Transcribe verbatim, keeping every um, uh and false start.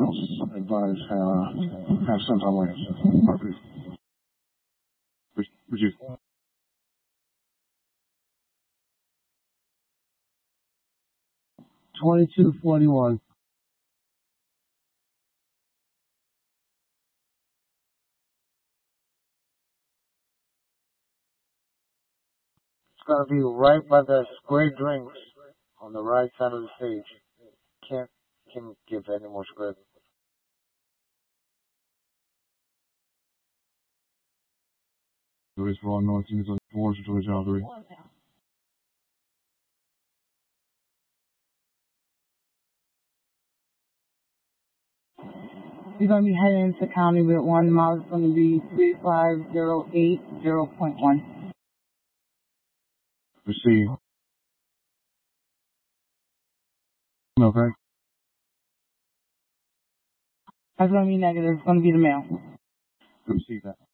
else advise uh, have sent our way. Would, would you? Twenty-two forty-one. It's gonna be right by the square drinks on the right side of the stage. Can't can give any more square. There is raw nothing on force to the other. You're going to be heading into county with one mile. It's going to be three five zero eight zero point one. Receive. Okay. That's going to be negative. It's going to be the mail. Receive that.